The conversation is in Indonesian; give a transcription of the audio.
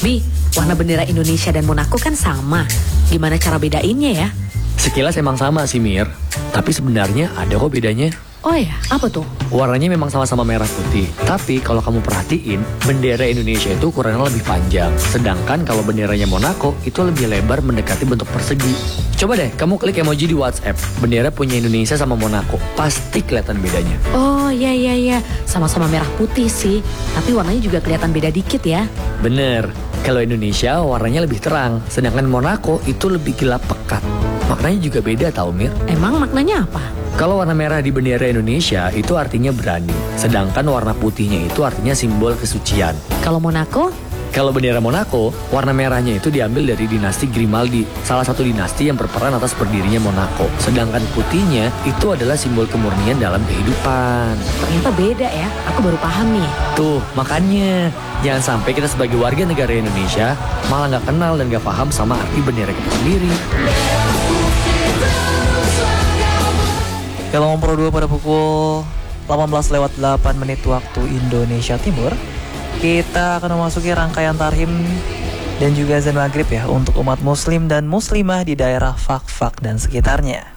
Bi, warna bendera Indonesia dan Monaco kan sama. Gimana cara bedainnya ya? Sekilas emang sama sih Mir, tapi sebenarnya ada kok bedanya. Oh ya, apa tuh? Warnanya memang sama-sama merah putih, tapi kalau kamu perhatiin, bendera Indonesia itu ukurannya lebih panjang. Sedangkan kalau benderanya Monaco itu lebih lebar mendekati bentuk persegi. Coba deh, kamu klik emoji di WhatsApp, bendera punya Indonesia sama Monaco, pasti kelihatan bedanya. Oh iya, sama-sama merah putih sih, tapi warnanya juga kelihatan beda dikit ya. Bener, kalau Indonesia warnanya lebih terang, sedangkan Monaco itu lebih gelap pekat. Maknanya juga beda tau Mir. Emang maknanya apa? Kalau warna merah di bendera Indonesia itu artinya berani, sedangkan warna putihnya itu artinya simbol kesucian. Kalau Monaco? Kalau bendera Monaco, warna merahnya itu diambil dari dinasti Grimaldi, salah satu dinasti yang berperan atas berdirinya Monaco. Sedangkan putihnya itu adalah simbol kemurnian dalam kehidupan. Ternyata beda ya, aku baru paham nih. Tuh, makanya jangan sampai kita sebagai warga negara Indonesia malah nggak kenal dan nggak paham sama arti bendera kita sendiri. Kalau Pro 2 pada pukul 18:08 waktu Indonesia Timur, kita akan memasuki rangkaian tarhim dan juga azan maghrib ya untuk umat muslim dan muslimah di daerah Fak-Fak dan sekitarnya.